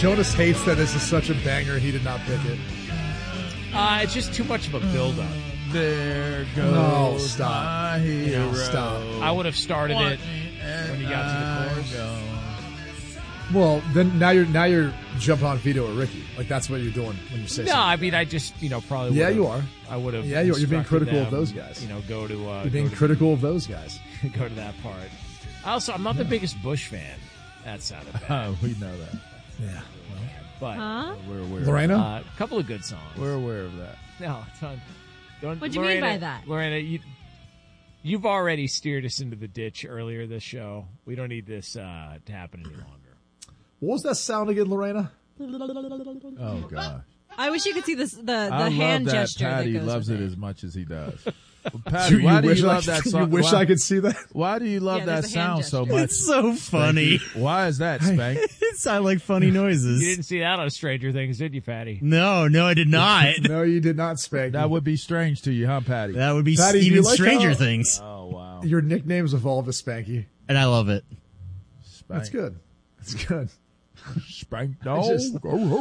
Jonas hates that this is such a banger. He did not pick it. It's just too much of a build-up. There goes No, stop. my hero. Stop. I would have started it when you got to the chorus. Well, then now you're jumping on Vito or Ricky. Like that's what you're doing when you say. No, something. I mean I just probably. Yeah, would've- you are. I would have. Yeah, you're being critical of those guys. Go to. You're being critical of those guys. Go to that part. Also, I'm not the biggest Bush fan. That sounded bad. We know that. Yeah. But We're aware. Lorena? a couple of good songs. We're aware of that. No, it's on. What do you mean by that? Lorena, you've already steered us into the ditch earlier this show. We don't need this to happen any longer. What was that sound again, Lorena? Oh God. I wish you could see the I hand love that gesture. Patty that goes loves with it as much as he does. Well, Patty, why do you love that song? You wish I could see that. Why do you love Yeah, that there's a hand sound so gesture. much? It's so funny. Why is that, Spank? It sounded like funny noises. You didn't see that on Stranger Things, did you, Patty? No, I did not. No, you did not, Spank. That would be strange to you, huh, Patty? That would be Patty, do you even like Stranger how- Things. Oh wow, Your nickname's evolved to Spanky. And I love it. Spank. That's good. That's good. Spank dog. just-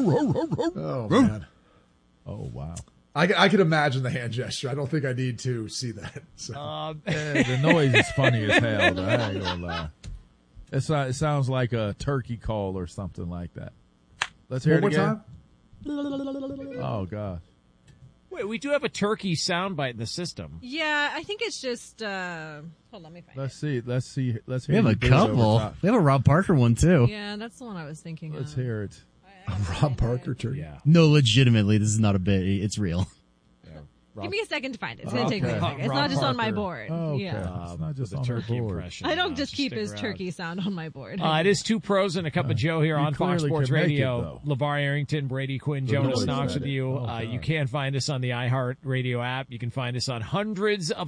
Oh man. Oh wow. I could imagine the hand gesture. I don't think I need to see that. So. Yeah, the noise is funny as hell. Though. I ain't gonna lie. It sounds like a turkey call or something like that. Let's hear One it more again. time. Oh God. Wait, we do have a turkey soundbite in the system. Yeah, I think it's just. Hold on, let me find Let's see. Let's hear. We have you a do it over couple. top. We have a Rob Parker one, too. it. Yeah, that's the one I was thinking Let's of. hear it. Rob Parker turkey. Yeah. No, legitimately, this is not a bit. It's real. Give me a second to find it. It's going to take me a Okay. second. It's Rob not just on my Parker. board. Oh, okay. Yeah. It's not just the on turkey the board. impression. I don't just keep stick his around. turkey sound on my board. It is Two Pros and a Cup of Joe here You on Fox clearly Sports can make it, Radio. though. LeVar Arrington, Brady Quinn, The Jonas noise Knox at with it. you. Oh, You God. can find us on the iHeart Radio app. You can find us on hundreds of